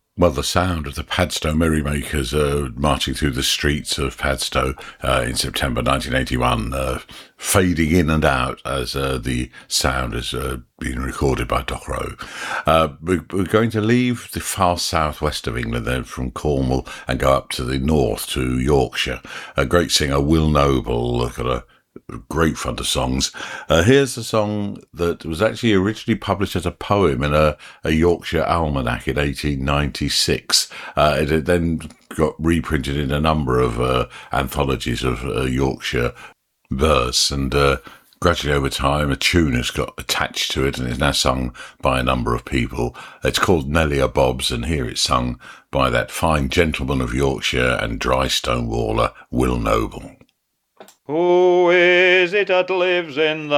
Well, the sound of the Padstow Merrymakers marching through the streets of Padstow in September 1981, fading in and out as the sound has been recorded by Doc Rowe. We're going to leave the far southwest of England then from Cornwall and go up to the north to Yorkshire. A great singer, Will Noble, got a great fun of songs. Here's a song that was actually originally published as a poem in a Yorkshire Almanac in 1896. It then got reprinted in a number of anthologies of Yorkshire verse, and gradually over time a tune has got attached to it and is now sung by a number of people. It's called Nellie Bobs, and here it's sung by that fine gentleman of Yorkshire and dry stone waller, Will Noble. Who is it that lives in the